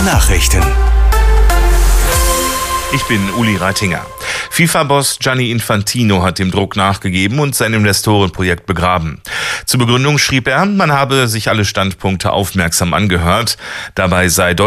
Nachrichten. Ich bin Uli Reitinger. FIFA-Boss Gianni Infantino hat dem Druck nachgegeben und sein Investorenprojekt begraben. Zur Begründung schrieb er, man habe sich alle Standpunkte aufmerksam angehört. Dabei sei